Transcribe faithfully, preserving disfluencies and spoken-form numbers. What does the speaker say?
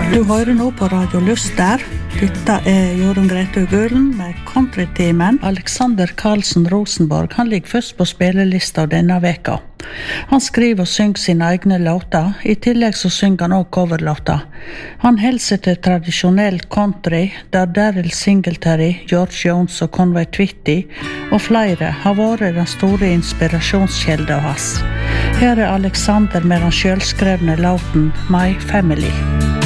Du hører nå på Radio Lyster. Dette er Jorunn Grete Gulen med countryteamen. Alexander Karlsen Rosenborg, han ligger først på spillelista denne veka. Han skriver og synger sine egne låter. I tillegg så synger han også coverlåter. Han holder seg til tradisjonell country, der Daryl Singletary, George Jones og Conway Twitty og flere har vært den store inspirasjonskjelden hans. Her er Alexander med den selvskrevne låten My Family.